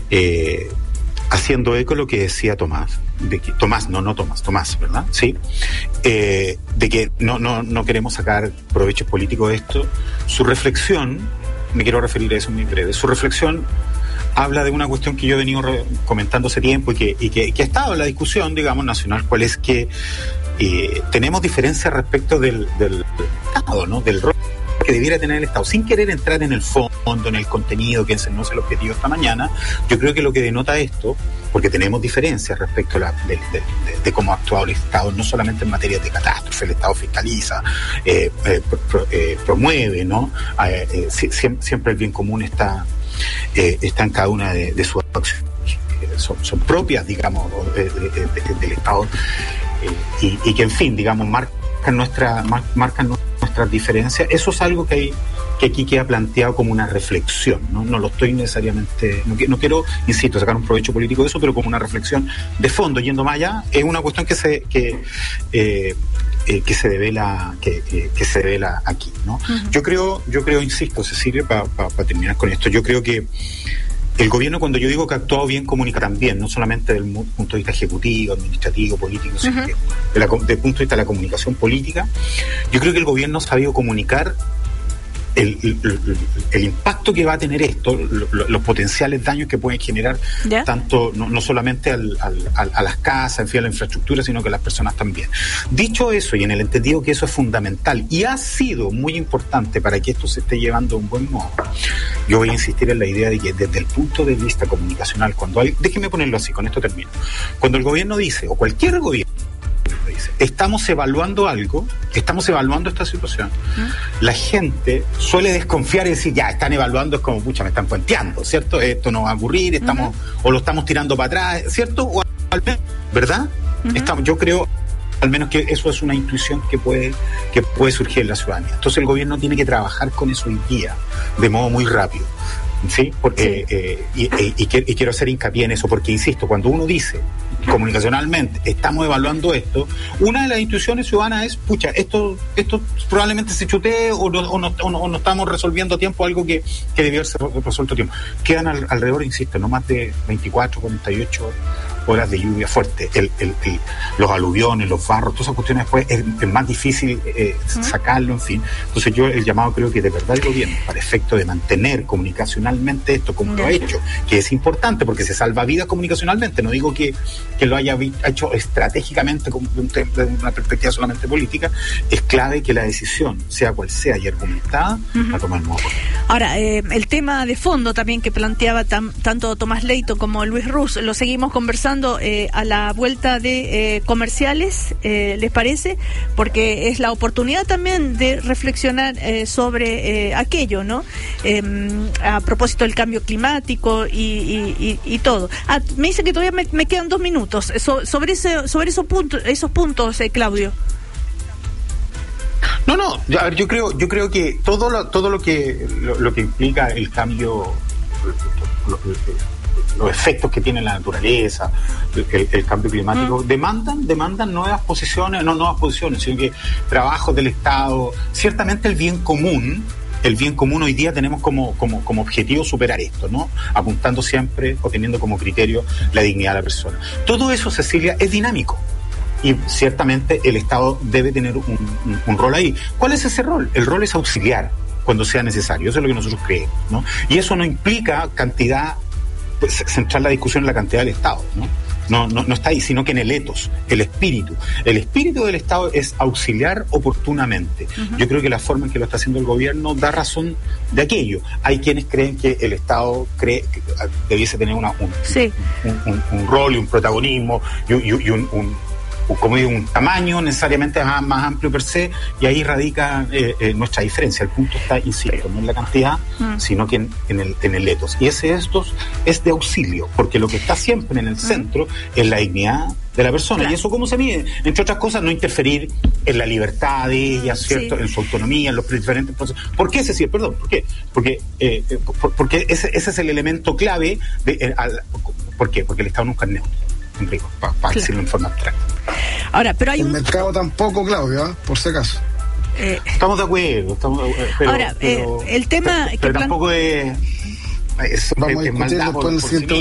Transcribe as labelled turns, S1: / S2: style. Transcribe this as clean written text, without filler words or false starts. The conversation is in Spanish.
S1: haciendo eco lo que decía Tomás, Tomás, ¿verdad? Sí, de que no queremos sacar provechos políticos de esto. Su reflexión, me quiero referir a eso muy breve, su reflexión habla de una cuestión que yo he venido comentando hace tiempo y que ha estado en la discusión, digamos, nacional, cuál es que tenemos diferencias respecto del Estado, ¿no? Del rol que debiera tener el Estado, sin querer entrar en el fondo, en el contenido, que no es el objetivo esta mañana. Yo creo que lo que denota esto, porque tenemos diferencias respecto a de cómo ha actuado el Estado, no solamente en materia de catástrofe, el Estado fiscaliza, promueve, ¿no? Siempre el bien común está en cada una de sus acciones, son propias, digamos, del Estado, y que, en fin, digamos, marcan nuestras diferencias. Eso es algo que aquí queda planteado como una reflexión, ¿no? No lo estoy necesariamente, no quiero, insisto, sacar un provecho político de eso, pero como una reflexión de fondo, yendo más allá, es una cuestión que se devela aquí, ¿no? Uh-huh. Yo creo, insisto, Cecilia, para terminar con esto, yo creo que el gobierno, cuando yo digo que ha actuado bien, comunica también, no solamente desde el punto de vista ejecutivo, administrativo, político, uh-huh, sino que desde el punto de vista de la comunicación política. Yo creo que el gobierno ha sabido comunicar el impacto que va a tener esto, los potenciales daños que pueden generar, ¿ya? Tanto, no solamente a las casas, en fin, a la infraestructura, sino que a las personas también. Dicho eso, y en el entendido que eso es fundamental y ha sido muy importante para que esto se esté llevando de un buen modo, yo voy a insistir en la idea de que desde el punto de vista comunicacional, déjeme ponerlo así, con esto termino, cuando el gobierno dice, o cualquier gobierno dice, estamos evaluando algo, estamos evaluando esta situación, la gente suele desconfiar y decir, ya, están evaluando, es como, pucha, me están puenteando, ¿cierto? Esto no va a ocurrir, o lo estamos tirando para atrás, ¿cierto? O al menos, ¿verdad? Yo creo, al menos, que eso es una intuición que puede surgir en la ciudadanía. Entonces el gobierno tiene que trabajar con eso hoy día, de modo muy rápido. Sí, porque y quiero hacer hincapié en eso, porque insisto, cuando uno dice comunicacionalmente estamos evaluando esto, una de las intuiciones ciudadanas es, pucha, esto probablemente se chutee o no estamos resolviendo a tiempo algo que debió ser resuelto a tiempo. Quedan alrededor, insisto, no más de 24, 48 horas de lluvia fuerte, los aluviones, los barros, todas esas cuestiones después es más difícil sacarlo, en fin. Entonces yo el llamado creo que de verdad el gobierno, para efecto de mantener comunicacionalmente esto como lo ha hecho, que es importante porque se salva vidas comunicacionalmente, no digo que lo haya hecho estratégicamente desde una perspectiva solamente política, es clave que la decisión, sea cual sea y argumentada, la toma el nuevo poder.
S2: Ahora, el tema de fondo también que planteaba tanto Tomás Leito como Luis Ruz, lo seguimos conversando a la vuelta de comerciales, ¿les parece? Porque es la oportunidad también de reflexionar sobre aquello, ¿no? A propósito del cambio climático y todo. Me dice que todavía me quedan 2 minutos. Sobre esos puntos, Claudio.
S1: No, a ver, yo creo que todo lo que implica el cambio, los efectos que tiene la naturaleza, el cambio climático, demandan nuevas posiciones, sino que trabajos del Estado. Ciertamente el bien común hoy día tenemos como objetivo superar esto, ¿no? Apuntando siempre o teniendo como criterio la dignidad de la persona. Todo eso, Cecilia, es dinámico. Y ciertamente el Estado debe tener un rol ahí. ¿Cuál es ese rol? El rol es auxiliar cuando sea necesario. Eso es lo que nosotros creemos, ¿no? Y eso no implica cantidad, pues, centrar la discusión en la cantidad del Estado, ¿no? No está ahí, sino que en el etos, el espíritu. El espíritu del Estado es auxiliar oportunamente. Yo creo que la forma en que lo está haciendo el gobierno da razón de aquello. Hay quienes creen que el Estado debiese tener un rol y un protagonismo y un tamaño necesariamente más amplio per se, y ahí radica nuestra diferencia. El punto está, insisto, no en la cantidad, sino que en el etos. Y ese etos es de auxilio, porque lo que está siempre en el centro es la dignidad de la persona. Claro. ¿Y eso cómo se mide? Entre otras cosas, no interferir en la libertad de ella, ¿cierto? En su autonomía, en los diferentes procesos. ¿Por qué, Cecilia? Perdón, ¿por qué? Porque ese es el elemento clave. ¿Por qué? Porque el Estado nunca es neutro, para decirlo en forma abstracta.
S2: Ahora, pero hay
S3: el mercado tampoco, Claudio, por si acaso.
S1: Estamos de acuerdo. Pero,
S2: ahora, el tema
S1: pero tampoco es
S3: vamos a discutir
S1: maldad
S3: después del siguiente